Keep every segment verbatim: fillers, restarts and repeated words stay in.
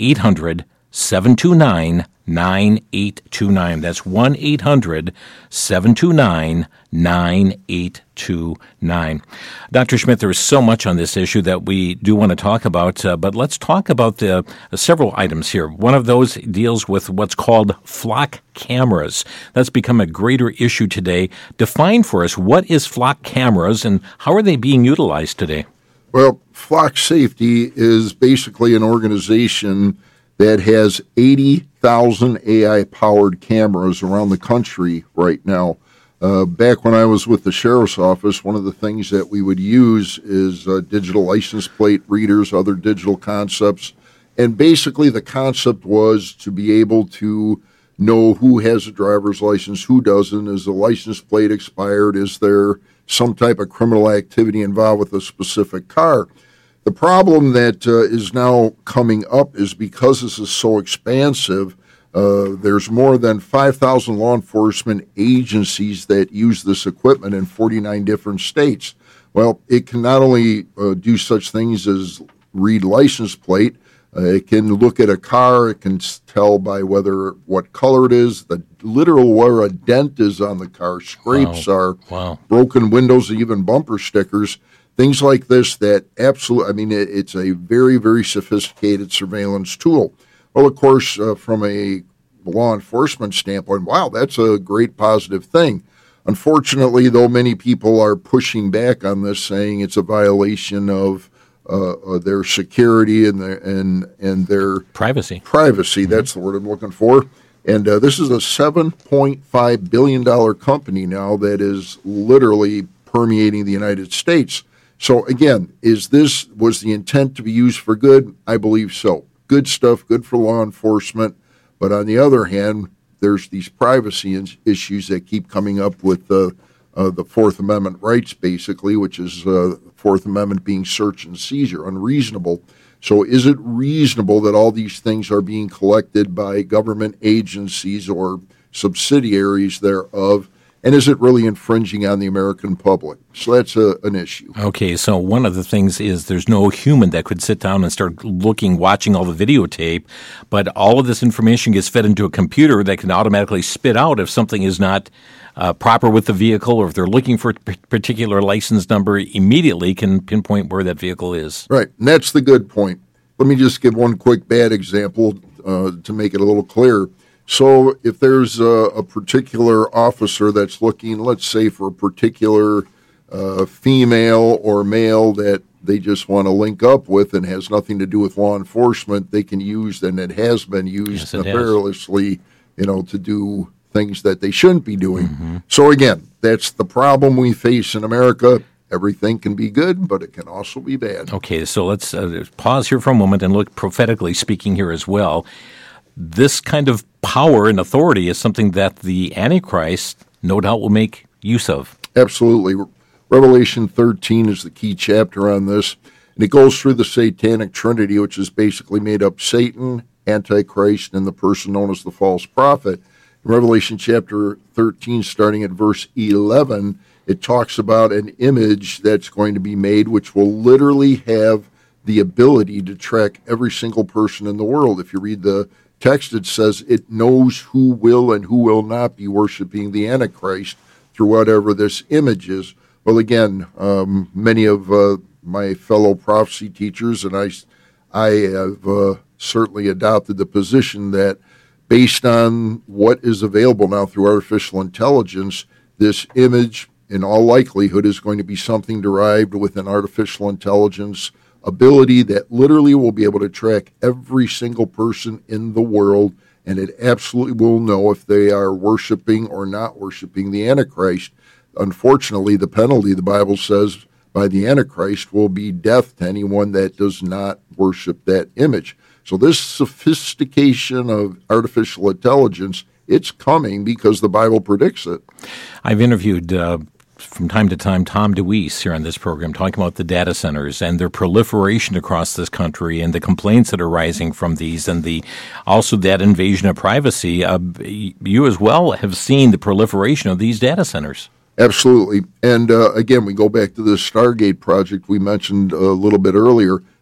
eight hundred, seven two nine, nine eight two nine. That's one eight hundred, seven two nine, nine eight two nine. Doctor Schmidt, there is so much on this issue that we do want to talk about, uh, but let's talk about the, uh, several items here. One of those deals with what's called flock cameras. That's become a greater issue today. Define for us, what is flock cameras and how are they being utilized today? Well, Flock Safety is basically an organization that has eighty thousand A I-powered cameras around the country right now. Uh, back when I was with the Sheriff's Office, one of the things that we would use is uh, digital license plate readers, other digital concepts. And basically the concept was to be able to know who has a driver's license, who doesn't. Is the license plate expired? Is there some type of criminal activity involved with a specific car? The problem that uh, is now coming up is because this is so expansive, uh, there's more than five thousand law enforcement agencies that use this equipment in forty-nine different states. Well, it can not only uh, do such things as read license plate, uh, it can look at a car, it can tell by whether what color it is, the literal where a dent is on the car, scrapes wow. are, wow. broken windows, even bumper stickers. Things like this that absolutely, I mean, it, it's a very, very sophisticated surveillance tool. Well, of course, uh, from a law enforcement standpoint, wow, that's a great positive thing. Unfortunately, though, many people are pushing back on this, saying it's a violation of uh, uh, their security and their, and, and their privacy. Privacy, mm-hmm. That's the word I'm looking for. And uh, this is a seven point five billion dollars company now that is literally permeating the United States. So again, is this, was the intent to be used for good? I believe so. Good stuff, good for law enforcement. But on the other hand, there's these privacy in- issues that keep coming up with the uh, the Fourth Amendment rights, basically, which is uh, Fourth Amendment being search and seizure, unreasonable. So is it reasonable that all these things are being collected by government agencies or subsidiaries thereof? And is it really infringing on the American public? So that's a, an issue. Okay, so one of the things is there's no human that could sit down and start looking, watching all the videotape, but all of this information gets fed into a computer that can automatically spit out if something is not uh, proper with the vehicle, or if they're looking for a particular license number, immediately can pinpoint where that vehicle is. Right, and that's the good point. Let me just give one quick bad example uh, to make it a little clearer. So if there's a, a particular officer that's looking, let's say, for a particular uh, female or male that they just want to link up with and has nothing to do with law enforcement, they can use, and it has been used yes, nefariously, you know, to do things that they shouldn't be doing. Mm-hmm. So again, that's the problem we face in America. Everything can be good, but it can also be bad. Okay, so let's uh, pause here for a moment and look prophetically speaking here as well. This kind of power and authority is something that the Antichrist no doubt will make use of. Absolutely. Revelation thirteen is the key chapter on this, and it goes through the satanic trinity, which is basically made up Satan, Antichrist, and the person known as the false prophet. In Revelation chapter thirteen, starting at verse eleven, it talks about an image that's going to be made, which will literally have the ability to track every single person in the world. If you read the text, it says it knows who will and who will not be worshiping the Antichrist through whatever this image is. Well, again, um, many of uh, my fellow prophecy teachers and I, I have uh, certainly adopted the position that based on what is available now through artificial intelligence, this image in all likelihood is going to be something derived with an artificial intelligence ability that literally will be able to track every single person in the world, and it absolutely will know if they are worshiping or not worshiping the Antichrist. Unfortunately, the penalty, the Bible says, by the Antichrist will be death to anyone that does not worship that image. So this sophistication of artificial intelligence, it's coming because the Bible predicts it. I've interviewed uh, from time to time Tom DeWeese here on this program talking about the data centers and their proliferation across this country and the complaints that are rising from these, and the also that invasion of privacy. Uh, you as well have seen the proliferation of these data centers. Absolutely. And uh, again, we go back to the Stargate project we mentioned a little bit earlier.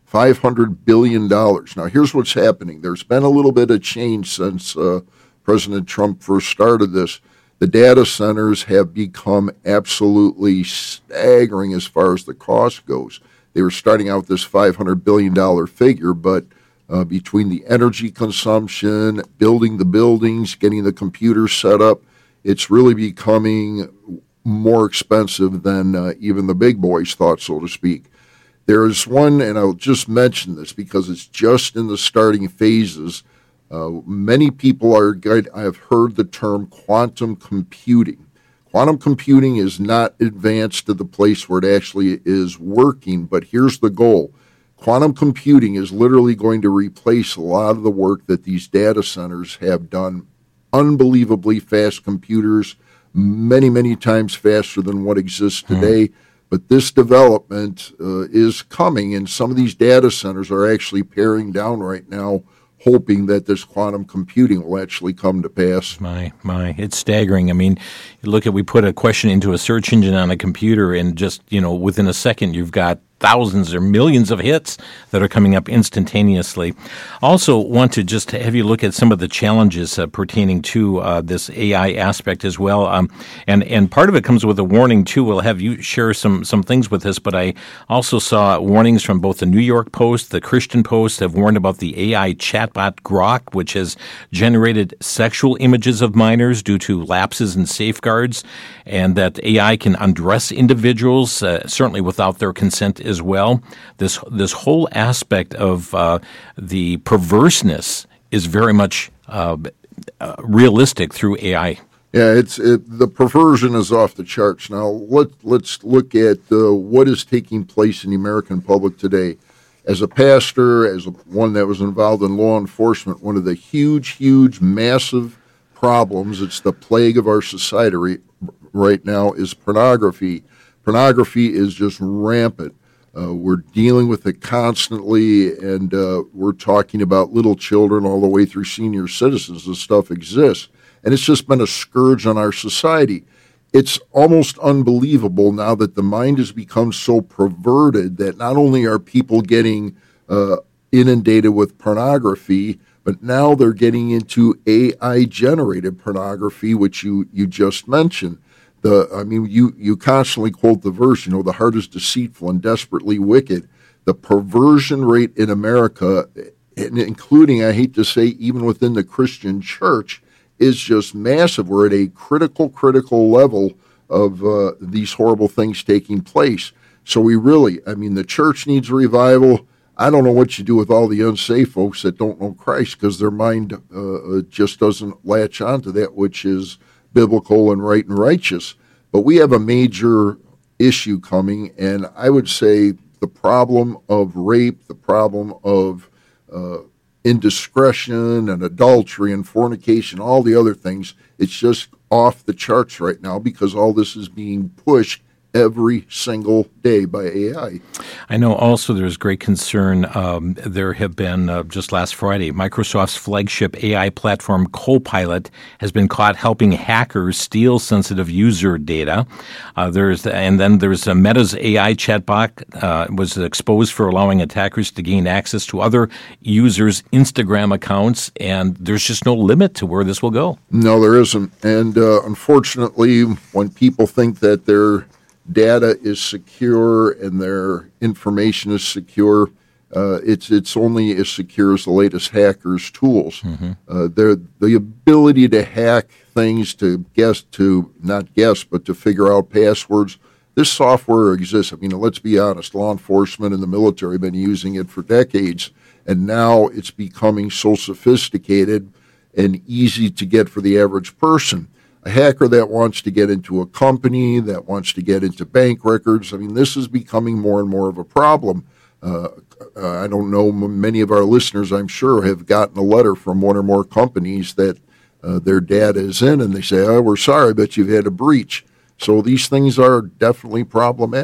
five hundred billion dollars. Now, here's what's happening. There's been a little bit of change since uh, President Trump first started this. The data centers have become absolutely staggering as far as the cost goes. They were starting out with this five hundred billion dollars figure, but uh, between the energy consumption, building the buildings, getting the computers set up, it's really becoming more expensive than uh, even the big boys thought, so to speak. There's one, and I'll just mention this because it's just in the starting phases. Uh, many people are, I have heard the term quantum computing. Quantum computing is not advanced to the place where it actually is working, but here's the goal. Quantum computing is literally going to replace a lot of the work that these data centers have done. Unbelievably fast computers, many, many times faster than what exists today. Mm. But this development uh, is coming, and some of these data centers are actually paring down right now, hoping that this quantum computing will actually come to pass. My, my, it's staggering. I mean, you look at, we put a question into a search engine on a computer, and just, you know, within a second, you've got thousands or millions of hits that are coming up instantaneously. Also want to just have you look at some of the challenges uh, pertaining to uh, this A I aspect as well. Um, and, and part of it comes with a warning, too. We'll have you share some, some things with us, but I also saw warnings from both the New York Post, the Christian Post have warned about the A I chatbot Grok, which has generated sexual images of minors due to lapses in safeguards, and that A I can undress individuals, uh, certainly without their consent as well. This this whole aspect of uh, the perverseness is very much uh, uh, realistic through A I. Yeah, it's it, the perversion is off the charts. Now let let's look at uh, what is taking place in the American public today. As a pastor, as a, one that was involved in law enforcement, one of the huge, huge, massive problems, it's the plague of our society right, right now, is pornography. Pornography is just rampant. Uh, we're dealing with it constantly, and uh, we're talking about little children all the way through senior citizens. This stuff exists, and it's just been a scourge on our society. It's almost unbelievable now that the mind has become so perverted that not only are people getting uh, inundated with pornography, but now they're getting into A I-generated pornography, which you, you just mentioned. The, I mean, you, you constantly quote the verse, you know, the heart is deceitful and desperately wicked. The perversion rate in America, including, I hate to say, even within the Christian church, is just massive. We're at a critical, critical level of uh, these horrible things taking place. So we really, I mean, the church needs revival. I don't know what you do with all the unsafe folks that don't know Christ because their mind uh, just doesn't latch onto that which is biblical and right and righteous. But we have a major issue coming, and I would say the problem of rape, the problem of uh, indiscretion and adultery and fornication, all the other things, it's just off the charts right now because all this is being pushed every single day by A I. I know also there's great concern. Um, there have been, uh, just last Friday, Microsoft's flagship A I platform Copilot has been caught helping hackers steal sensitive user data. Uh, there's And then there's uh, Meta's A I chatbot uh, was exposed for allowing attackers to gain access to other users' Instagram accounts, and there's just no limit to where this will go. No, there isn't. And uh, unfortunately, when people think that they're data is secure and their information is secure, uh, it's it's only as secure as the latest hackers' tools. Mm-hmm. Uh, the ability to hack things, to guess, to not guess, but to figure out passwords. This software exists. I mean, let's be honest. Law enforcement and the military have been using it for decades, and now it's becoming so sophisticated and easy to get for the average person. A hacker that wants to get into a company, that wants to get into bank records, I mean, this is becoming more and more of a problem. Uh, I don't know, many of our listeners, I'm sure, have gotten a letter from one or more companies that uh, their data is in, and they say, oh, we're sorry, but you've had a breach. So these things are definitely problematic.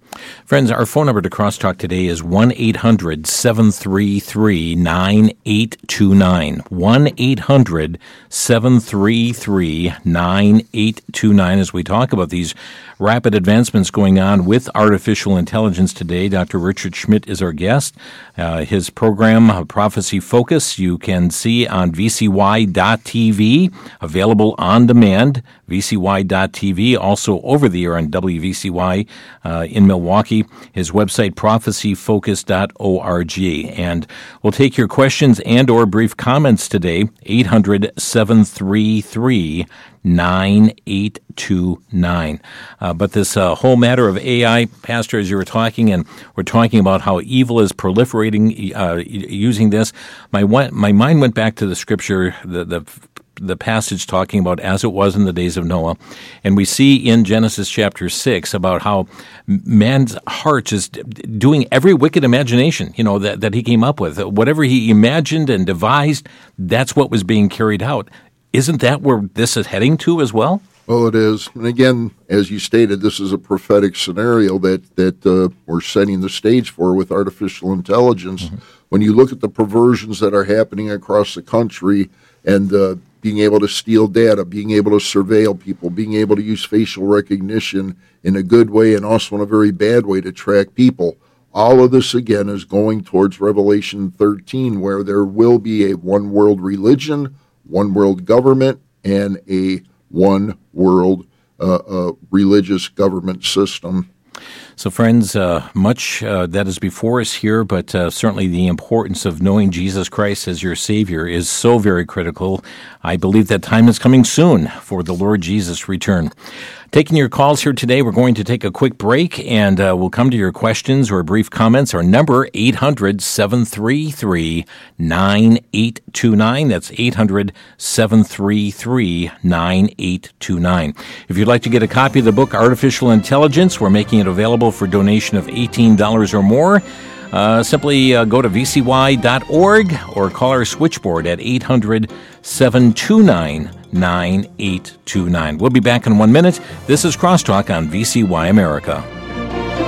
Friends, our phone number to Crosstalk today is one eight hundred seven three three nine eight two nine. one eight hundred seven three three nine eight two nine. As we talk about these rapid advancements going on with artificial intelligence today, Doctor Richard Schmidt is our guest. Uh, his program, uh, Prophecy Focus, you can see on V C Y dot T V, available on demand, V C Y dot T V, also over the air on W V C Y uh, in Milwaukee. His website, prophecy focus dot org. And we'll take your questions and or brief comments today, eight hundred seven three three nine eight two nine. Uh, but this uh, whole matter of A I, Pastor, as you were talking, and we're talking about how evil is proliferating uh, using this, my my mind went back to the scripture, the the the passage talking about as it was in the days of Noah. And we see in Genesis chapter six about how man's heart is doing every wicked imagination, you know, that, that he came up with. Whatever he imagined and devised, that's what was being carried out. Isn't that where this is heading to as well? Well, it is. And again, as you stated, this is a prophetic scenario that, that uh, we're setting the stage for with artificial intelligence. Mm-hmm. When you look at the perversions that are happening across the country and uh, being able to steal data, being able to surveil people, being able to use facial recognition in a good way and also in a very bad way to track people, all of this, again, is going towards Revelation thirteen, where there will be a one-world religion, one-world government, and a one-world uh, uh, religious government system. So, friends, uh, much uh, that is before us here, but uh, certainly the importance of knowing Jesus Christ as your Savior is so very critical. I believe that time is coming soon for the Lord Jesus' return. Taking your calls here today, we're going to take a quick break, and uh, we'll come to your questions or brief comments. Our number, eight hundred seven three three nine eight two nine. That's eight hundred seven three three nine eight two nine. If you'd like to get a copy of the book, Artificial Intelligence, we're making it available for donation of eighteen dollars or more. Uh, simply uh, go to V C Y dot org or call our switchboard at eight hundred seven two nine nine eight two nine. We'll be back in one minute. This is Crosstalk on V C Y America.